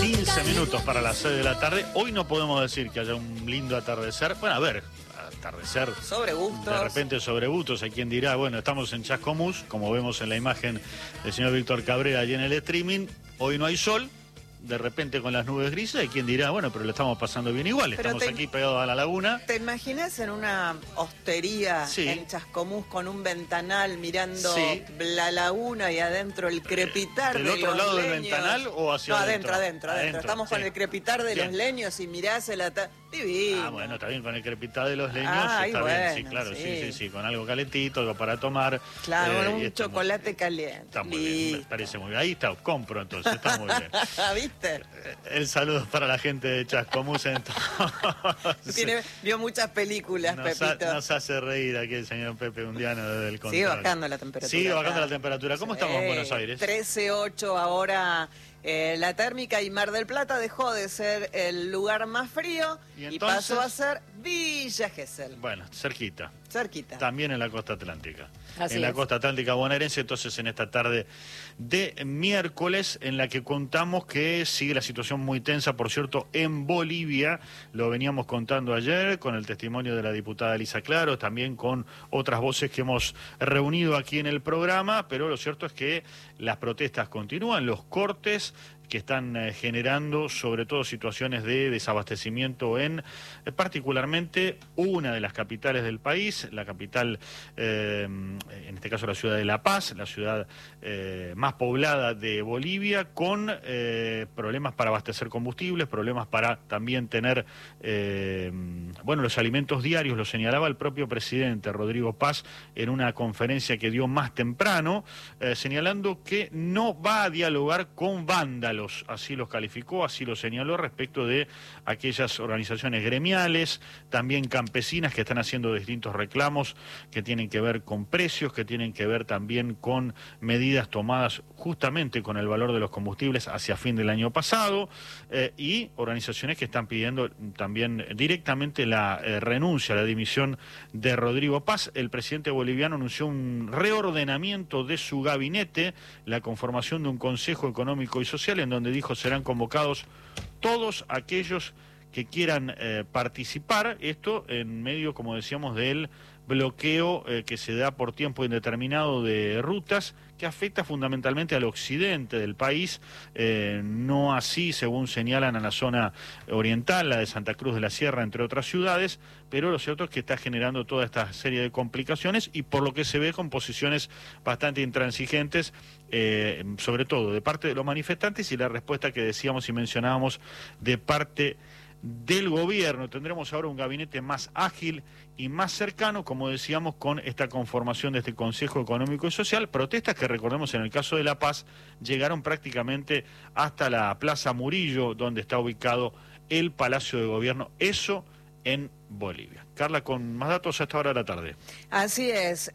15 minutos para las 6 de la tarde. Hoy no podemos decir que haya un lindo atardecer. Bueno, a ver, atardecer. Sobre gustos. De repente sobre gustos. Hay quien dirá, bueno, estamos en Chascomús, como vemos en la imagen del señor Víctor Cabrera allí en el streaming. Hoy no hay sol. De repente con las nubes grises, hay quien dirá, bueno, pero lo estamos pasando bien igual, estamos aquí pegados a la laguna. ¿Te imaginas en una hostería en Chascomús con un ventanal mirando la laguna y adentro el crepitar de los leños? ¿Del otro lado del ventanal o hacia adentro? Adentro. Estamos con el crepitar de los leños y mirás el divino. Ah, bueno, está bien, con el crepitar de los leños está bien, sí, claro, sí, con algo calentito, algo para tomar. Claro, un chocolate caliente. Está muy bien, me parece muy bien. Ahí está, compro entonces, está muy bien. ¿Viste? El saludo para la gente de Chascomús vio muchas películas, Pepito. Nos hace reír aquí el señor Pepe Undiano desde el control. Sigue bajando la temperatura. Sigue bajando la temperatura. ¿Cómo estamos en Buenos Aires? 13.8 ahora la térmica, y Mar del Plata dejó de ser el lugar más frío y pasó a ser Villa Gesell. Bueno, cerquita. También en la costa atlántica. Así la costa atlántica bonaerense, entonces en esta tarde de miércoles, en la que contamos que sigue la situación muy tensa, por cierto, en Bolivia. Lo veníamos contando ayer con el testimonio de la diputada Elisa Claro, también con otras voces que hemos reunido aquí en el programa, pero lo cierto es que las protestas continúan, los cortes que están generando sobre todo situaciones de desabastecimiento en particularmente una de las capitales del país, la capital, en este caso la ciudad de La Paz, la ciudad más poblada de Bolivia, con problemas para abastecer combustibles, problemas para también tener los alimentos diarios. Lo señalaba el propio presidente Rodrigo Paz en una conferencia que dio más temprano, señalando que no va a dialogar con vándalos. Así los calificó, así lo señaló respecto de aquellas organizaciones gremiales, también campesinas, que están haciendo distintos reclamos que tienen que ver con precios, que tienen que ver también con medidas tomadas justamente con el valor de los combustibles hacia fin del año pasado, y organizaciones que están pidiendo también directamente la renuncia, la dimisión de Rodrigo Paz. El presidente boliviano anunció un reordenamiento de su gabinete, la conformación de un Consejo Económico y Social, en donde dijo serán convocados todos aquellos que quieran participar, esto en medio, como decíamos, del bloqueo que se da por tiempo indeterminado de rutas, que afecta fundamentalmente al occidente del país, no así, según señalan, a la zona oriental, la de Santa Cruz de la Sierra, entre otras ciudades, pero lo cierto es que está generando toda esta serie de complicaciones y por lo que se ve con posiciones bastante intransigentes, sobre todo de parte de los manifestantes, y la respuesta que decíamos y mencionábamos de parte del gobierno. Tendremos ahora un gabinete más ágil y más cercano, como decíamos, con esta conformación de este Consejo Económico y Social. Protestas que, recordemos, en el caso de La Paz, llegaron prácticamente hasta la Plaza Murillo, donde está ubicado el Palacio de Gobierno, eso en Bolivia. Carla, con más datos a esta hora de la tarde. Así es,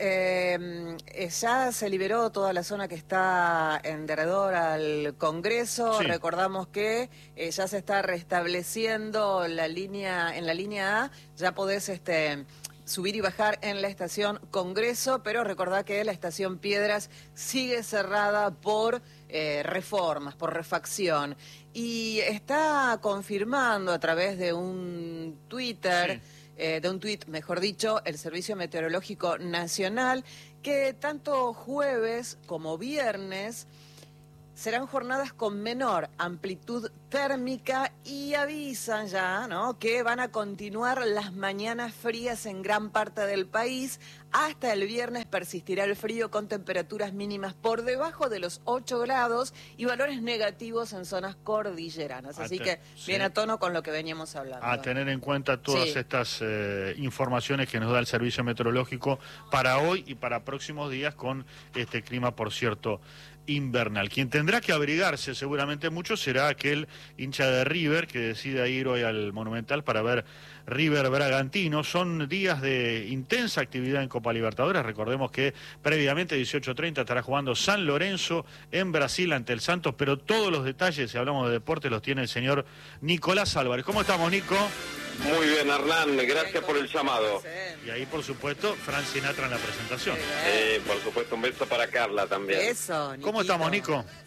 ya se liberó toda la zona que está en derredor al Congreso. Sí. Recordamos que ya se está restableciendo en la línea A, ya podés subir y bajar en la estación Congreso, pero recordá que la estación Piedras sigue cerrada por reformas, por refacción. Y está confirmando a través de un Twitter, de un tuit, mejor dicho, el Servicio Meteorológico Nacional, que tanto jueves como viernes serán jornadas con menor amplitud térmica y avisan ya, ¿no?, que van a continuar las mañanas frías en gran parte del país. Hasta el viernes persistirá el frío con temperaturas mínimas por debajo de los 8 grados y valores negativos en zonas cordilleranas. Así que bien a tono con lo que veníamos hablando. A tener en cuenta todas estas informaciones que nos da el Servicio Meteorológico para hoy y para próximos días, con este clima, por cierto, invernal. Quien tendrá que abrigarse seguramente mucho será aquel hincha de River que decida ir hoy al Monumental para ver River Bragantino. Son días de intensa actividad en Copa Libertadores. Recordemos que previamente 18:30 estará jugando San Lorenzo en Brasil ante el Santos, pero todos los detalles, si hablamos de deporte, los tiene el señor Nicolás Álvarez. ¿Cómo estamos, Nico? Muy bien, Hernán, gracias por el llamado. Y ahí, por supuesto, Frank Sinatra en la presentación. Por supuesto, un beso para Carla también. Eso, ¿Cómo estamos, Nico?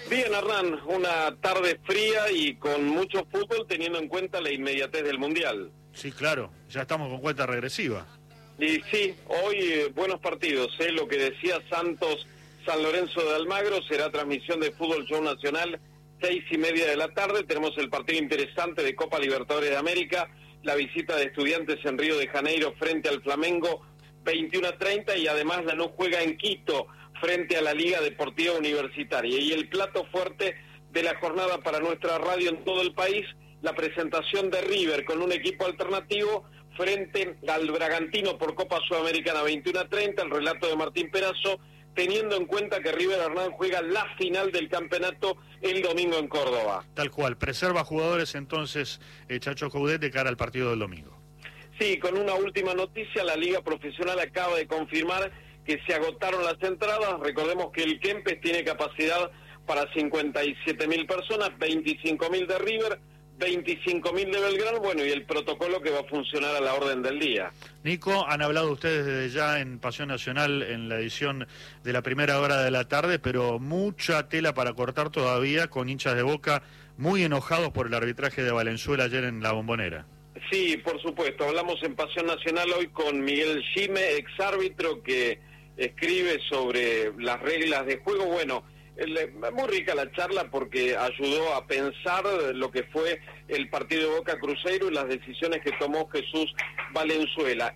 Bien, Hernán, una tarde fría y con mucho fútbol teniendo en cuenta la inmediatez del Mundial. Sí, claro, ya estamos con cuenta regresiva. Y sí, hoy buenos partidos, lo que decía Santos, San Lorenzo de Almagro, será transmisión de Fútbol Show Nacional, 6:30 de la tarde, tenemos el partido interesante de Copa Libertadores de América, la visita de Estudiantes en Río de Janeiro frente al Flamengo, 21:30, y además Lanús juega en Quito frente a la Liga Deportiva Universitaria. Y el plato fuerte de la jornada para nuestra radio en todo el país, la presentación de River con un equipo alternativo frente al Bragantino por Copa Sudamericana, 21:30, el relato de Martín Perazo, teniendo en cuenta que River Hernán juega la final del campeonato el domingo en Córdoba. Tal cual, preserva jugadores entonces Chacho Coudet de cara al partido del domingo. Sí, con una última noticia, la Liga Profesional acaba de confirmar que se agotaron las entradas. Recordemos que el Kempes tiene capacidad para 57.000 personas, 25.000 de River, 25.000 de Belgrano, bueno, y el protocolo que va a funcionar a la orden del día. Nico, han hablado ustedes desde ya en Pasión Nacional en la edición de la primera hora de la tarde, pero mucha tela para cortar todavía, con hinchas de Boca muy enojados por el arbitraje de Valenzuela ayer en La Bombonera. Sí, por supuesto, hablamos en Pasión Nacional hoy con Miguel Gime, exárbitro, que escribe sobre las reglas de juego. Bueno, muy rica la charla porque ayudó a pensar lo que fue el partido de Boca Cruzeiro y las decisiones que tomó Jesús Valenzuela.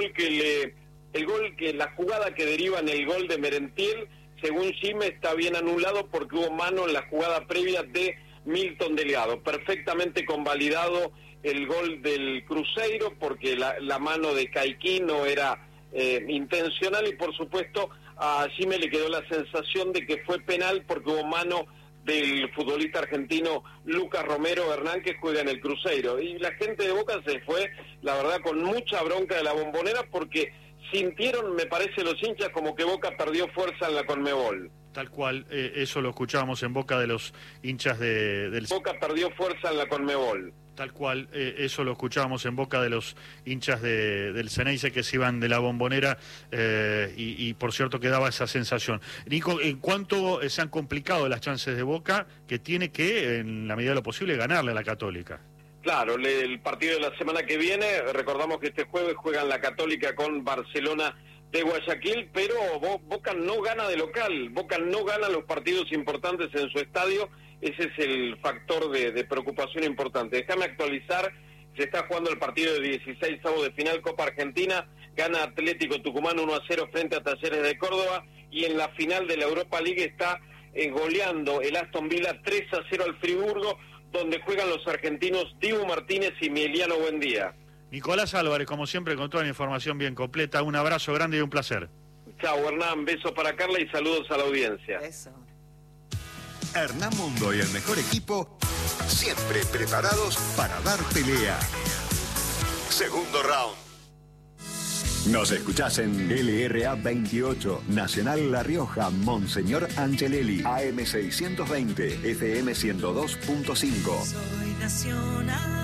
La jugada que deriva en el gol de Merentiel, según Gime, está bien anulado porque hubo mano en la jugada previa de Milton Delgado. Perfectamente convalidado el gol del Cruzeiro porque la mano de Caiquín no era intencional, y por supuesto a Gime le quedó la sensación de que fue penal porque hubo mano del futbolista argentino Lucas Romero Hernán, que juega en el Cruzeiro. Y la gente de Boca se fue, la verdad, con mucha bronca de la Bombonera porque sintieron, me parece, los hinchas como que Boca perdió fuerza en la Conmebol. Tal cual, eso lo escuchábamos en boca de los hinchas del... Boca perdió fuerza en la Conmebol. Tal cual, eso lo escuchábamos en boca de los hinchas del Ceneice que se iban de la Bombonera, y por cierto que daba esa sensación. Nico, ¿en cuánto se han complicado las chances de Boca, que tiene que, en la medida de lo posible, ganarle a la Católica? Claro, el partido de la semana que viene, recordamos que este jueves juegan la Católica con Barcelona de Guayaquil, pero Boca no gana de local, Boca no gana los partidos importantes en su estadio. Ese es el factor de preocupación importante. Déjame actualizar, se está jugando el partido de 16 avos de final Copa Argentina, gana Atlético Tucumán 1-0 frente a Talleres de Córdoba, y en la final de la Europa League está goleando el Aston Villa 3-0 al Friburgo, donde juegan los argentinos Dibu Martínez y Emiliano Buendía. Nicolás Álvarez, como siempre, con toda la información bien completa. Un abrazo grande y un placer. Chao, Hernán, beso para Carla y saludos a la audiencia. Eso. Hernán Mundo y el mejor equipo, siempre preparados para dar pelea. Segundo round. Nos escuchás en LRA 28, Nacional La Rioja, Monseñor Angelelli, AM 620, FM 102.5. Soy nacional.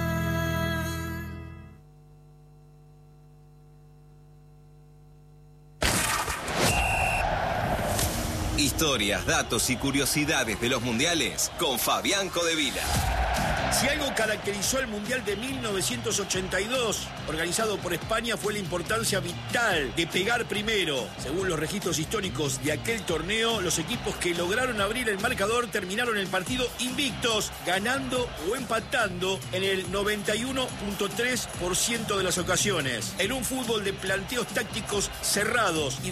Historias, datos y curiosidades de los mundiales con Fabián Codevila. Si algo caracterizó el Mundial de 1982, organizado por España, fue la importancia vital de pegar primero. Según los registros históricos de aquel torneo, los equipos que lograron abrir el marcador terminaron el partido invictos, ganando o empatando en el 91.3% de las ocasiones. En un fútbol de planteos tácticos cerrados y